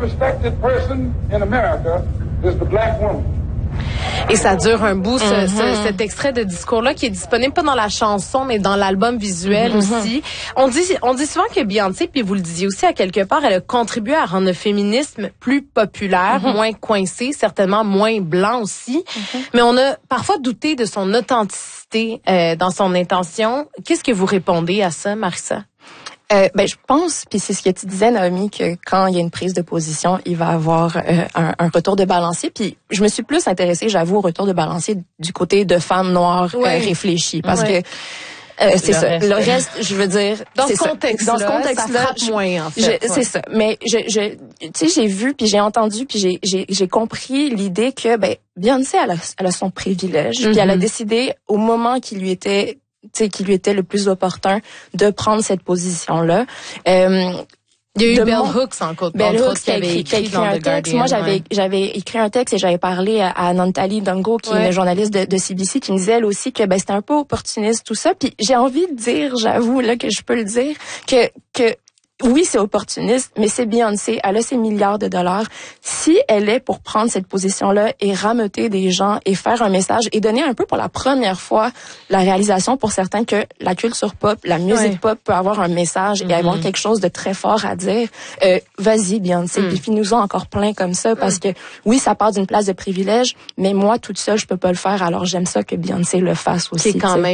respected person in America is the black woman. Et ça dure un bout, cet extrait de discours-là qui est disponible pas dans la chanson, mais dans l'album visuel aussi. On dit souvent que Beyoncé, puis vous le disiez aussi à quelque part, elle a contribué à rendre le féminisme plus populaire, moins coincé, certainement moins blanc aussi. Mais on a parfois douté de son authenticité dans son intention. Qu'est-ce que vous répondez à ça, Marissa? Je pense, puis c'est ce que tu disais, Naomi, que quand il y a une prise de position, il va avoir un retour de balancier. Puis je me suis plus intéressée, j'avoue, au retour de balancier du côté de femmes noires réfléchies, parce que c'est ça. Le reste, je veux dire, dans ce contexte-là, ça frappe moins, en fait. C'est ça. Mais tu sais, j'ai vu, puis j'ai entendu, puis j'ai compris l'idée que Beyoncé, elle a son privilège, puis elle a décidé au moment qui lui était le plus opportun de prendre cette position-là. Il y a eu Bell Hooks, entre autres, qui avait écrit dans un texte. Moi, j'avais écrit un texte et j'avais parlé à Nantali Dongo, qui est une journaliste de CBC, qui me disait elle aussi que c'était un peu opportuniste tout ça. Puis j'ai envie de dire, j'avoue là que je peux le dire, que oui, c'est opportuniste, mais c'est Beyoncé. Elle a ses milliards de dollars. Si elle est pour prendre cette position-là et rameuter des gens et faire un message et donner un peu pour la première fois la réalisation pour certains que la culture pop, la musique pop peut avoir un message et avoir quelque chose de très fort à dire, vas-y Beyoncé, puis finis-nous-en encore plein comme ça parce que oui, ça part d'une place de privilège, mais moi toute seule, je peux pas le faire. Alors j'aime ça que Beyoncé le fasse aussi. C'est quand même